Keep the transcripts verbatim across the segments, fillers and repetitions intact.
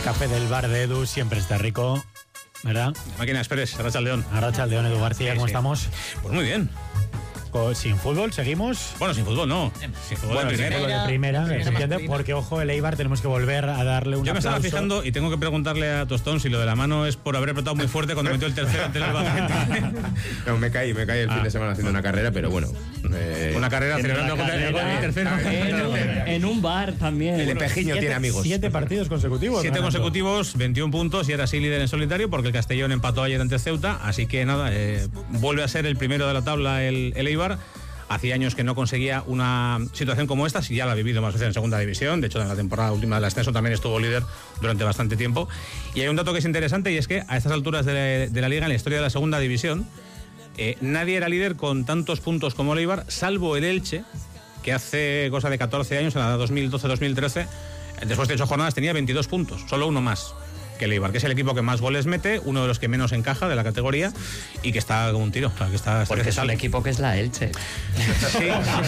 café del bar de Edu siempre está rico, ¿verdad? Máquina Express, Arratsaldeon. Arratsaldeon, Edu García, sí, ¿cómo sí. estamos? Pues muy bien. ¿Sin fútbol seguimos? Bueno, sin fútbol no. Sin fútbol bueno, de sin primera. fútbol de primera, se entiende, porque ojo, el Eibar tenemos que volver a darle un Yo me aplauso. estaba fijando y tengo que preguntarle a Tostón si lo de la mano es por haber apretado muy fuerte cuando metió el tercero ante el Albacete. No, me caí, me caí el ah. fin de semana haciendo una carrera, pero bueno. Eh, una carrera celebrando con el tercero. En, en un bar también. El Espejiño tiene amigos. Siete partidos consecutivos. Siete ganando. consecutivos, veintiún puntos y era así líder en solitario porque el Castellón empató ayer ante Ceuta, así que nada, eh, vuelve a ser el primero de la tabla el, el Eibar. Hacía años que no conseguía una situación como esta, si ya la ha vivido más veces en segunda división. De hecho, en la temporada última del ascenso también estuvo líder durante bastante tiempo. Y hay un dato que es interesante y es que a estas alturas de la, de la liga, en la historia de la segunda división, eh, nadie era líder con tantos puntos como el Eibar, salvo el Elche, que hace cosa de catorce años, en la dos mil doce dos mil trece, después de ocho jornadas tenía veintidós puntos, solo uno más que el Eibar, que es el equipo que más goles mete, uno de los que menos encaja de la categoría y que está como un tiro. O sea, que está, Porque es un equipo que es la Elche. Sí, sí,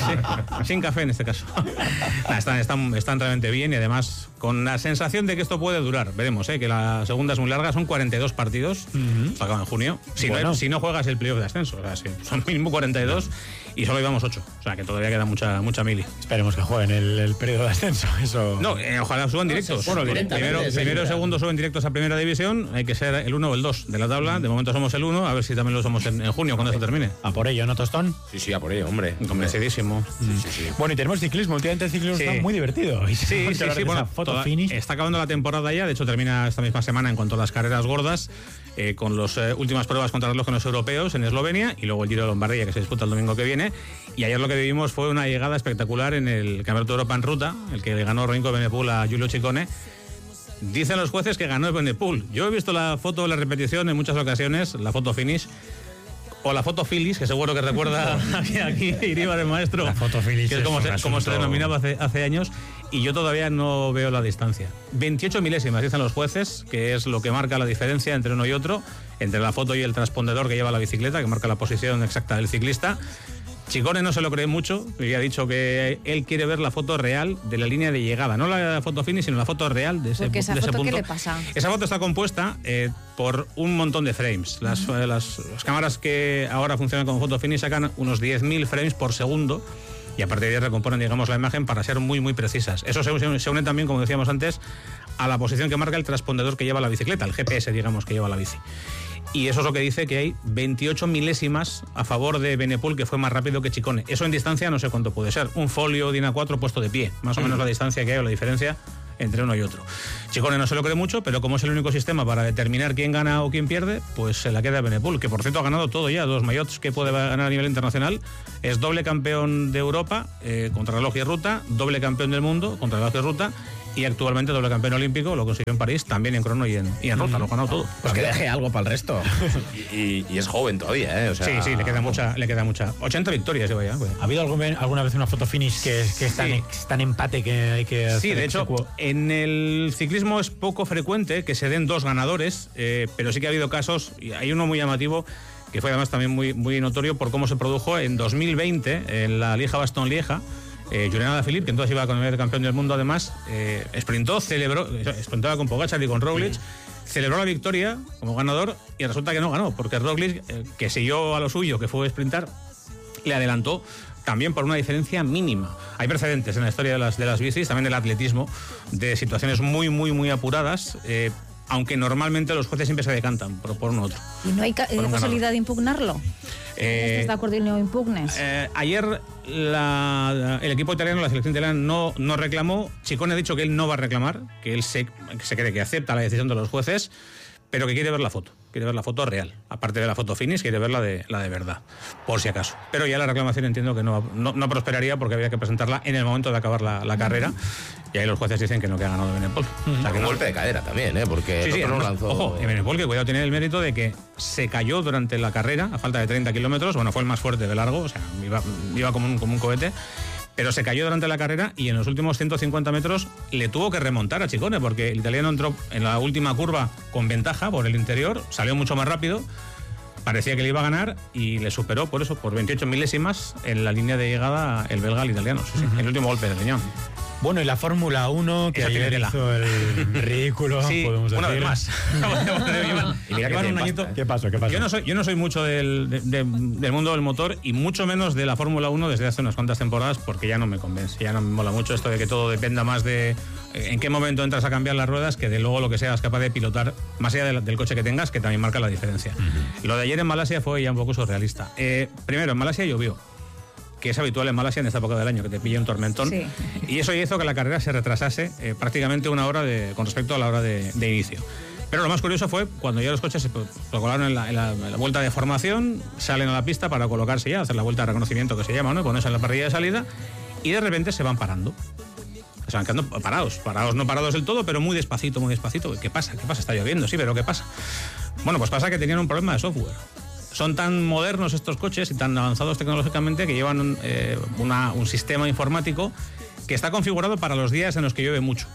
sí. Sin café en este caso. Nah, están, están, están realmente bien y además con la sensación de que esto puede durar. Veremos, ¿eh? Que la segunda es muy larga, son cuarenta y dos partidos, uh-huh. Acaba en junio. Si, bueno. no, si no juegas el playoff de ascenso, o sea, sí, son mínimo cuarenta y dos y solo íbamos ocho. O sea, que todavía queda mucha mucha mili. Esperemos que jueguen el, el periodo de ascenso. Eso. No, eh, ojalá suban directos. No, bueno, primero, primero y segundo suben directos a primera división. Hay que ser el uno o el dos de la tabla. De momento somos el uno, a ver si también lo somos en, en junio cuando eso termine. A por ello, ¿no, Tostón? Sí, sí, a por ello, hombre. Convencidísimo. Sí, sí, sí. Bueno, y tenemos ciclismo. Últimamente el ciclismo sí. está muy divertido. Sí, sí, sí. sí bueno, foto finish. Está acabando la temporada ya. De hecho, termina esta misma semana en cuanto a las carreras gordas. Eh, con las eh, últimas pruebas contra reloj en los europeos en Eslovenia y luego el Giro de Lombardía que se disputa el domingo que viene. Y ayer lo que vivimos fue una llegada espectacular en el Campeonato de Europa en ruta, el que ganó Remco Evenepoel a Giulio Ciccone. Dicen los jueces que ganó Evenepoel. Yo he visto la foto de la repetición en muchas ocasiones, la foto finish. O la foto Phillies, que seguro que recuerda aquí, aquí Iríbar, el maestro. La foto Phillies que es como, es se, asunto... como se denominaba hace, hace años. Y yo todavía no veo la distancia. veintiocho milésimas, dicen los jueces, que es lo que marca la diferencia entre uno y otro, entre la foto y el transpondedor que lleva la bicicleta, que marca la posición exacta del ciclista. Ciccone no se lo cree mucho, y ha dicho que él quiere ver la foto real de la línea de llegada, no la foto finish, sino la foto real de ese, Porque esa de ese foto, punto. ¿qué le pasa? Esa foto está compuesta eh, por un montón de frames. Las, uh-huh. las, las cámaras que ahora funcionan con foto finish sacan unos diez mil frames por segundo y a partir de ahí recomponen, digamos, la imagen para ser muy, muy precisas. Eso se, se, se une también, como decíamos antes, a la posición que marca el transpondedor que lleva la bicicleta, el G P S, digamos, que lleva la bici. Y eso es lo que dice que hay veintiocho milésimas a favor de Evenepoel, que fue más rápido que Ciccone. Eso en distancia no sé cuánto puede ser. Un folio Dina cuatro puesto de pie. Más o menos la distancia que hay o la diferencia entre uno y otro. Ciccone no se lo cree mucho, pero como es el único sistema para determinar quién gana o quién pierde, pues se la queda Evenepoel, que por cierto ha ganado todo ya, dos maillots que puede ganar a nivel internacional. Es doble campeón de Europa, eh, contrarreloj y ruta, doble campeón del mundo, contrarreloj y ruta, y actualmente doble campeón olímpico, lo consiguió en París, también en crono y en, y en ruta, lo ha ganado todo. Pues que deje algo para el resto. y, y, y es joven todavía, ¿eh? O sea... Sí, sí, le queda mucha, le queda mucha. ochenta victorias lleva ya. Pues. ¿Ha habido algún, alguna vez una foto finish que, que está, sí. en, está en empate que hay que hacer? Sí, de hecho, en el ciclismo es poco frecuente que se den dos ganadores, eh, pero sí que ha habido casos, y hay uno muy llamativo, que fue además también muy, muy notorio por cómo se produjo en dos mil veinte, en la Lieja-Bastogne-Lieja. Eh, Julián Alaphilippe, que entonces iba con el campeón del mundo, además, eh, sprintó, celebró, sprintaba con Pogačar y con Roglic, sí. Celebró la victoria como ganador y resulta que no ganó, porque Roglic, eh, que siguió a lo suyo, que fue sprintar, le adelantó también por una diferencia mínima. Hay precedentes en la historia de las, de las bicis, también del atletismo, de situaciones muy, muy, muy apuradas, eh, aunque normalmente los jueces siempre se decantan por, por uno u otro. ¿Y no hay ca- posibilidad ganador. de impugnarlo? Eh, ¿Estás de acuerdo y no impugnes? Eh, ayer la, el equipo italiano, la selección italiana, no, no reclamó. Ciccone ha dicho que él no va a reclamar, que él se, que se cree que acepta la decisión de los jueces, pero que quiere ver la foto, quiere ver la foto real. Aparte de la foto finish, quiere ver la de, la de verdad, por si acaso. Pero ya la reclamación entiendo que no, no, no prosperaría porque había que presentarla en el momento de acabar la, la carrera. Y ahí los jueces dicen que no, que ha ganado Evenepoel. O sea, que un golpe de cadera también, ¿eh? Porque sí, sí, no además, lanzó... Ojo, Evenepoel, que cuidado, tiene el mérito de que se cayó durante la carrera, a falta de treinta kilómetros. Bueno, fue el más fuerte de largo, o sea, iba, iba como, un, como un cohete. Pero se cayó durante la carrera y en los últimos ciento cincuenta metros le tuvo que remontar a Ciccone, porque el italiano entró en la última curva con ventaja por el interior, salió mucho más rápido, parecía que le iba a ganar y le superó por eso, por veintiocho milésimas en la línea de llegada el belga al italiano. Sí, sí, uh-huh. El último golpe de riñón. Bueno, y la Fórmula uno, que Esa tiene ayer tela. hizo el ridículo, Sí, podemos decir. una vez más. Llevan- Y mira que llevan tiene un pasta, añito. ¿eh? ¿Qué pasó? ¿Qué pasó? Yo no soy, yo no soy mucho del, de- de- del mundo del motor y mucho menos de la Fórmula uno desde hace unas cuantas temporadas porque ya no me convence, ya no me mola mucho esto de que todo dependa más de eh, en qué momento entras a cambiar las ruedas que de luego lo que seas capaz de pilotar, más allá del, del coche que tengas, que también marca la diferencia. Uh-huh. Lo de ayer en Malasia fue ya un poco surrealista. Eh, primero, en Malasia llovió, que es habitual en Malasia en esta época del año, que te pilla un tormentón. Sí. Y eso hizo que la carrera se retrasase eh, prácticamente una hora de, con respecto a la hora de, de inicio. Pero lo más curioso fue cuando ya los coches se colocaron en la, en, la, en la vuelta de formación, salen a la pista para colocarse ya, hacer la vuelta de reconocimiento que se llama, ¿no? Ponerse en la parrilla de salida y de repente se van parando. Se van quedando parados, parados, no parados del todo, pero muy despacito, muy despacito. ¿Qué pasa? ¿Qué pasa? Está lloviendo, sí, pero ¿qué pasa? Bueno, pues pasa que tenían un problema de software. Son tan modernos estos coches y tan avanzados tecnológicamente que llevan eh, una, un sistema informático que está configurado para los días en los que llueve mucho.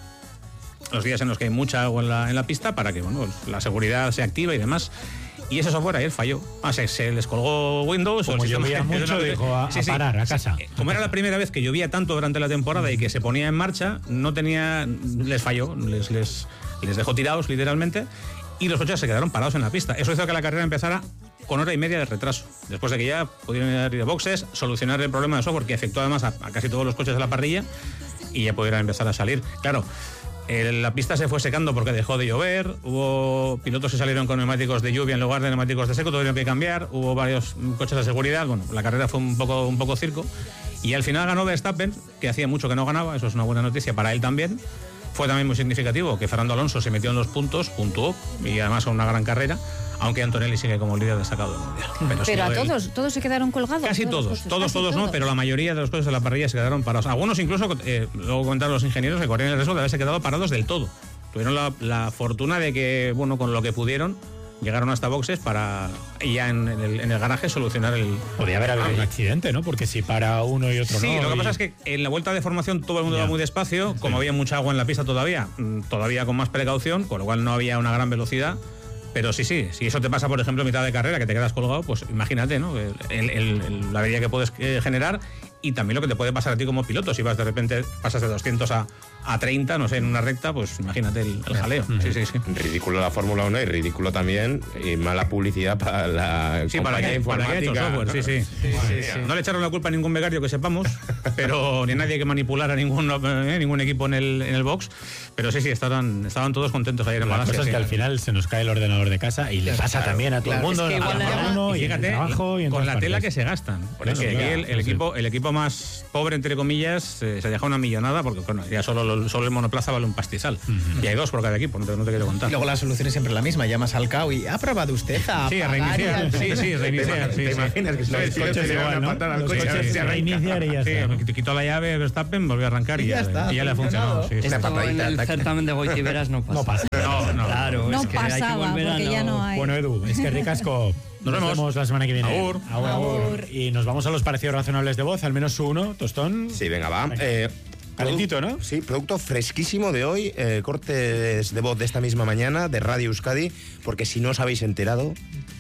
Los días en los que hay mucha agua en la, en la pista para que bueno, la seguridad se active y demás. Y ese software ayer falló. Ah, se, se les colgó Windows. Como o el llovía sistema, mucho, dijo a, sí, a sí. parar, a casa. Como era la primera vez que llovía tanto durante la temporada y que se ponía en marcha, no tenía, les falló, les, les, les dejó tirados literalmente y los coches se quedaron parados en la pista. Eso hizo que la carrera empezara con hora y media de retraso, después de que ya pudieron ir de boxes, solucionar el problema de software que afectó además a, a casi todos los coches de la parrilla y ya pudieran empezar a salir. Claro, eh, la pista se fue secando porque dejó de llover, hubo pilotos que salieron con neumáticos de lluvia en lugar de neumáticos de seco, tuvieron que cambiar, hubo varios coches de seguridad, bueno, la carrera fue un poco, un poco circo y al final ganó Verstappen, que hacía mucho que no ganaba, eso es una buena noticia para él también. Fue también muy significativo que Fernando Alonso se metió en los puntos, puntuó y además con una gran carrera, aunque Antonelli sigue como líder destacado del mundial. Pero, pero a él, todos, todos se quedaron colgados. Casi todos, todos, todos, casi todos, no, pero la mayoría de los coches de la parrilla se quedaron parados. Algunos incluso, eh, luego comentaron los ingenieros que corrían el riesgo de haberse quedado parados del todo. Tuvieron la, la fortuna de que, bueno, con lo que pudieron, llegaron hasta boxes para ya en el, en el garaje solucionar el... Podría haber habido un accidente, ¿no? Porque si para uno y otro sí, no... Sí, lo que y... pasa es que en la vuelta de formación todo el mundo Ya. va muy despacio, como había mucha agua en la pista todavía, todavía con más precaución, con lo cual no había una gran velocidad. Pero sí, sí, si eso te pasa, por ejemplo, en mitad de carrera, que te quedas colgado, pues imagínate, ¿no? El, el, el, la avería que puedes eh, generar y también lo que te puede pasar a ti como piloto. Si vas de repente, pasas de doscientos a, a treinta, no sé, en una recta, pues imagínate el, el jaleo. Sí, sí, sí. Ridículo la Fórmula uno y ridículo también y mala publicidad para la Sí, para compañía que, para que ha hecho informática. software, sí, sí. Sí, sí, sí. No le echaron la culpa a ningún becario que sepamos, pero ni nadie que manipulara ningún, eh, ningún equipo en el, en el box. Pero sí, sí, estaban, estaban todos contentos ayer en La Malasia. cosa es sí. que al final se nos cae el ordenador de casa y le pasa Claro, también a todo claro. el mundo, Es que en la igual Fórmula era- uno y en el Fíjate, trabajo y en con todas la tela que partes. se gastan. Por Porque eso, aquí claro, el, el sí, equipo, el equipo más pobre, entre comillas, eh, se deja una millonada porque bueno, ya solo, lo- solo el monoplaza vale un pastizal. Uh-huh. Y hay dos por cada equipo, no te, no te quiero contar. Y luego la solución es siempre la misma, llamas al C A O y ¿ha probado usted a Sí, a apagar y reiniciar. al- Sí, sí, reiniciar. ¿Te Sí, sí. imaginas que Los el coches coche le da igual, una ¿no? patada al Los coche? coches se se arranca? reiniciar y ya Sí, está. me quit- quitó la llave Verstappen, volvió a arrancar y, Y ya está, y ya le ha funcionado. Sí, sí. Una Esto en patadita el al taco. certamen de Goitiberas no pasa. No pasa. No, no. Claro, No es que hay que pasaba, volver a porque ya no hay. Bueno, Edu, es que ricasco. Nos, vemos. vemos la semana que viene. Agur. Agur, agur. Agur. Y nos vamos a los parecidos razonables de voz, al menos uno, tostón. Sí, venga, va. Venga. Eh, Calentito, produ- ¿no? Sí, producto fresquísimo de hoy, eh, cortes de voz de esta misma mañana de Radio Euskadi, porque si no os habéis enterado,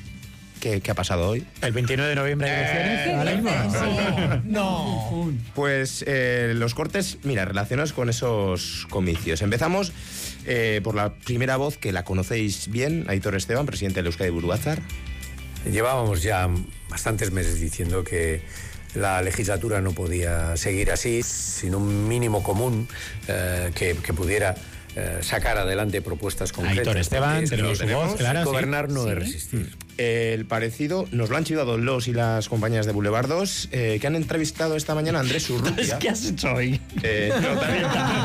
¿qué, qué ha pasado hoy? El veintinueve de noviembre hay elecciones. ¿Qué ahora mismo. dices? No. Pues eh, los cortes, mira, relacionados con esos comicios. Empezamos eh, por la primera voz que la conocéis bien, Aitor Esteban, presidente del Euskadi Buru Batzar. Llevábamos ya bastantes meses diciendo que la legislatura no podía seguir así, sin un mínimo común eh, que, que pudiera eh, sacar adelante propuestas concretas. Aitor Esteban, Porque tenemos su tenemos. voz, clara. sí. gobernar no es resistir. El parecido nos lo han chivado los y las compañías de Boulevardos, eh, que han entrevistado esta mañana a Andrés Urrutia. ¿Qué has hecho hoy? Eh, notario.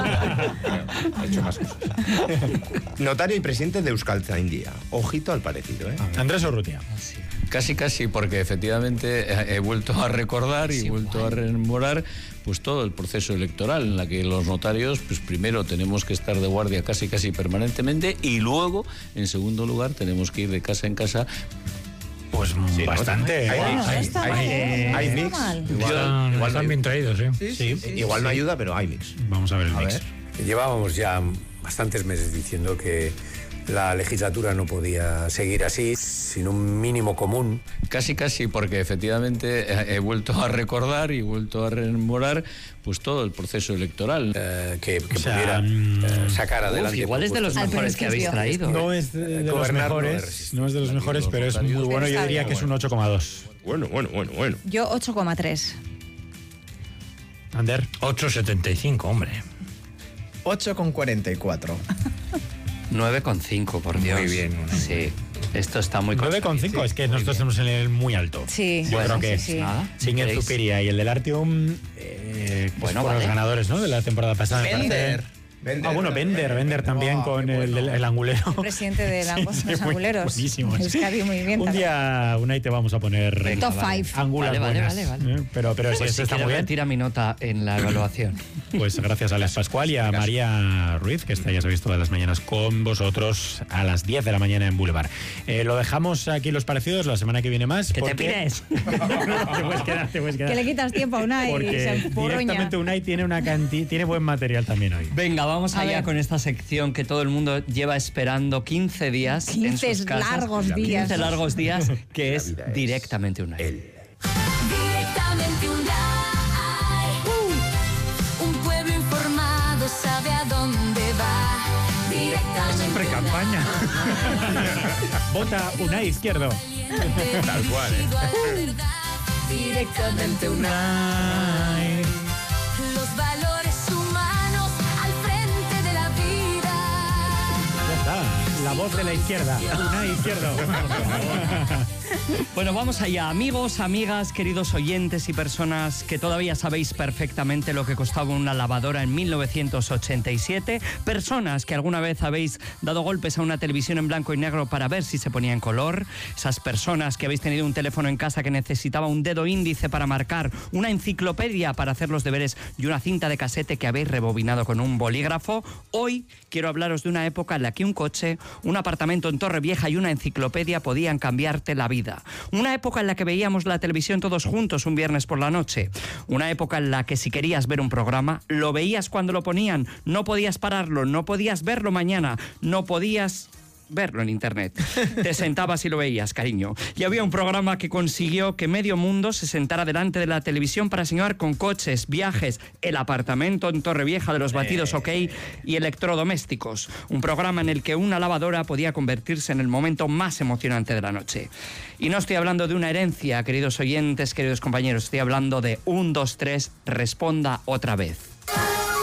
He hecho más cosas. Notario y presidente de Euskaltzaindia. Ojito al parecido, ¿eh? Andrés Urrutia. Casi, casi, porque efectivamente he, he vuelto a recordar y he vuelto a rememorar pues todo el proceso electoral en la que los notarios, pues primero tenemos que estar de guardia casi, casi permanentemente y luego, en segundo lugar, tenemos que ir de casa en casa. Pues Sí, bastante. ¿no? ¿eh? Bueno, no Hay- está hay- mal, ¿eh? No hay está mix. mal. Igual, igual están no- bien traídos, ¿eh? Sí. Igual no ayuda, pero hay mix. Vamos a ver el mix. Llevábamos ya bastantes meses diciendo que la legislatura no podía seguir así, sin un mínimo común. Casi, casi, porque efectivamente he, he vuelto a recordar y vuelto a rememorar pues todo el proceso electoral. Eh, que que O sea, pudiera eh, sacar adelante. Uf, igual es de los Al mejores que habéis principio. traído. No es de, de los Gobernar no mejores, es no es de los Aquí mejores, los pero es muy notarios. bueno. Yo Pero diría está que es un ocho coma dos. Bueno, bueno, bueno, bueno. Yo ocho coma tres. Ander. ocho setenta y cinco, hombre. ocho coma cuarenta y cuatro. nueve coma cinco, por Dios. Muy bien. Sí, esto está muy nueve coma cinco, sí, es que muy nosotros bien. tenemos el nivel muy alto. Sí, Yo bueno, creo que sí, sí. Nada, Sin el ¿queréis? Zupiria y el del Artium, eh, pues Bueno, fueron vale. los ganadores, ¿no? De la temporada pasada. me parece. Bender. Bender. Ah, bueno, Bender, Bender también Oh, con qué el, bueno. el, el angulero. Presidente de la- Sí, los sí, muy anguleros. buenísimos. Euskadi, muy bien Un también. día, Unai, te vamos a poner Venga, Top vale. five. angulas Vale, vale, buenas. vale, vale. ¿eh? Pero, pero sí, Pues esto si está quieres muy bien. retira mi nota en la evaluación. Pues gracias a Alex Pascual y a María Ruiz, que está, ya sabéis, todas las mañanas con vosotros a las diez de la mañana en Boulevard. Eh, lo dejamos aquí los parecidos, la semana que viene más. ¡Que te porque- pires! te puedes quedar, te puedes quedar. Que le quitas tiempo a una y Porque se empurruña. directamente Unai tiene una canti tiene buen material también hoy. Venga, vamos A allá ver. con esta sección que todo el mundo lleva esperando quince días en quince sus casas. largos días. quince largos días, que La es vida es directamente una. Directamente un uh, un pueblo informado sabe a dónde va. Directamente Pre-campaña. Vota Unai Izquierdo. Tal cual, ¿eh? Directamente un Unai. los valores humanos al frente de la vida. Ya está. La voz de la izquierda. Unai Izquierdo. Bueno, vamos allá. Amigos, amigas, queridos oyentes y personas que todavía sabéis perfectamente lo que costaba una lavadora en mil novecientos ochenta y siete. Personas que alguna vez habéis dado golpes a una televisión en blanco y negro para ver si se ponía en color. Esas personas que habéis tenido un teléfono en casa que necesitaba un dedo índice para marcar, una enciclopedia para hacer los deberes y una cinta de casete que habéis rebobinado con un bolígrafo. Hoy quiero hablaros de una época en la que un coche, un apartamento en Torrevieja y una enciclopedia podían cambiarte la vida. Una época en la que veíamos la televisión todos juntos un viernes por la noche. Una época en la que si querías ver un programa, lo veías cuando lo ponían. No podías pararlo, no podías verlo mañana, no podías verlo en internet. Te sentabas y lo veías, cariño. Y había un programa que consiguió que medio mundo se sentara delante de la televisión para soñar con coches, viajes, el apartamento en Torrevieja de los batidos OK y electrodomésticos. Un programa en el que una lavadora podía convertirse en el momento más emocionante de la noche. Y no estoy hablando de una herencia, queridos oyentes, queridos compañeros, estoy hablando de un, dos, tres, responda otra vez.